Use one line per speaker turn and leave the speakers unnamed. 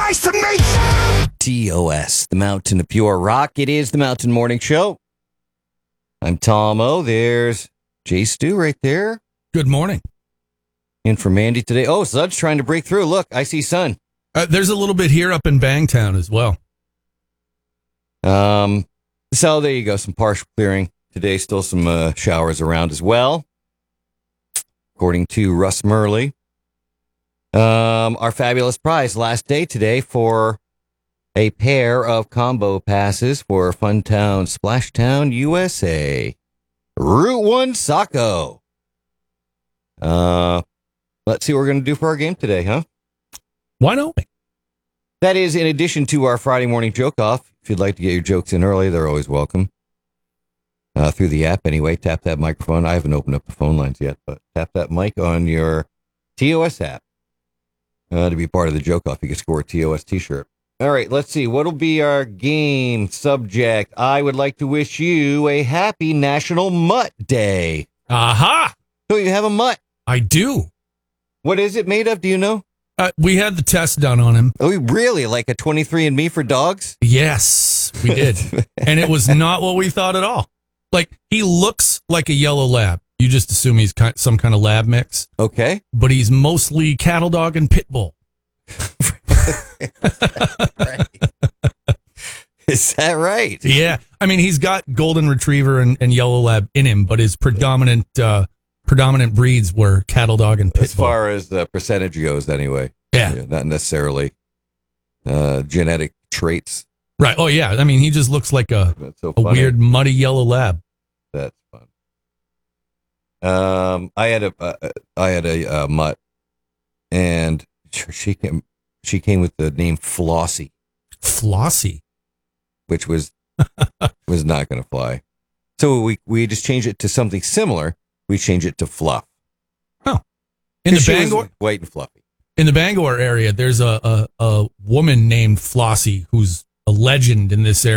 Nice to meet you!
TOS, the Mountain of Pure Rock. It is the Mountain Morning Show. I'm Tom O. There's Jay Stu right there.
Good morning.
In for Mandy today. Oh, sun's trying to break through. Look, I see sun.
There's a little bit here up in Bangtown as well.
So there you go. Some partial clearing today. Still some showers around as well, according to Russ Murley. Our fabulous prize last day today for a pair of combo passes for Funtown Splashtown, USA. Route 1 Saco. Let's see what we're going to do for our game today, huh?
Why don't we?
That is in addition to our Friday morning joke off. If you'd like to get your jokes in early, they're always welcome. Through the app anyway. Tap that microphone. I haven't opened up the phone lines yet, but tap that mic on your TOS app. To be part of the joke off, you can score a TOS t-shirt. All right, let's see. What'll be our game subject? I would like to wish you a happy National Mutt Day.
Aha!
So you have a mutt.
I do.
What is it made of? Do you know?
We had the test done on him.
Oh, really? Like a 23andMe for dogs?
Yes, we did. And it was not what we thought at all. Like, he looks like a yellow lab. You just assume he's some kind of lab mix.
Okay.
But he's mostly cattle dog and pit bull.
Right. Is that right?
Yeah. I mean, he's got golden retriever and yellow lab in him, but his predominant breeds were cattle dog and pit bull.
As far as the percentage goes, anyway.
Yeah.
Not necessarily genetic traits.
Right. Oh, yeah. I mean, he just looks like a weird, muddy yellow lab.
That's fun. I had a mutt, and she came with the name Flossie.
Flossie,
which was not going to fly. So we just changed it to something similar. We changed it to Fluff.
Oh, in the Bangor,
white and fluffy.
In the Bangor area, there's a woman named Flossie who's a legend in this area.